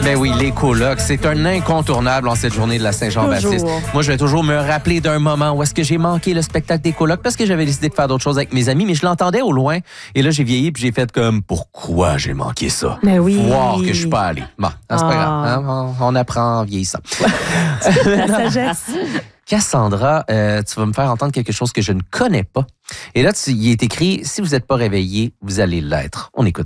Ben oui, les colocs, c'est un incontournable en cette journée de la Saint-Jean-Baptiste. Toujours. Moi, je vais toujours me rappeler d'un moment où est-ce que j'ai manqué le spectacle des colocs parce que j'avais décidé de faire d'autres choses avec mes amis, mais je l'entendais au loin. Et là, j'ai vieilli puis j'ai fait comme, pourquoi j'ai manqué ça? Ben oui. Voir que je suis pas allé. Bon, c'est pas grave. Hein? On apprend en vieillissant. La sagesse. Cassandra, tu vas me faire entendre quelque chose que je ne connais pas. Et là, il est écrit, si vous n'êtes pas réveillé, vous allez l'être. On écoute.